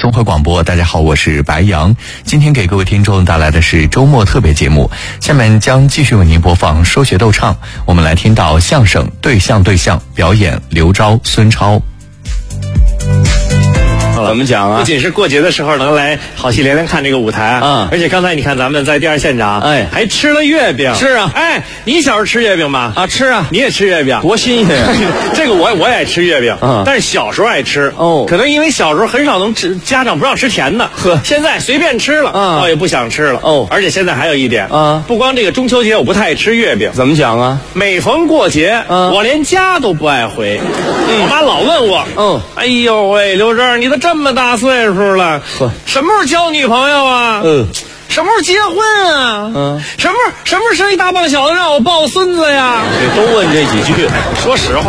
综合广播，大家好，我是白杨。今天给各位听众带来的是周末特别节目，下面将继续为您播放说学逗唱。我们来听到相声对象表演刘钊、孙超。 怎么讲啊？ 不仅是过节的时候能来好戏连连看这个舞台啊，而且刚才你看咱们在第二现场，还吃了月饼。 是啊， 你小时候吃月饼吗？ 啊，吃啊， 你也吃月饼， 多新鲜呀！ 这个我也爱吃月饼，但是小时候爱吃哦， 可能因为小时候很少能吃，家长不让吃甜的，现在随便吃了倒也不想吃了哦。而且现在还有一点不光这个中秋节我不太爱吃月饼， 怎么讲啊？ 每逢过节我连家都不爱回，我妈老问我，哎呦喂，刘正，你都这么大岁数了，什么时候交女朋友啊？什么时候结婚啊？什么时候生一大棒小子让我抱孙子呀？ 都问这几句， 说实话。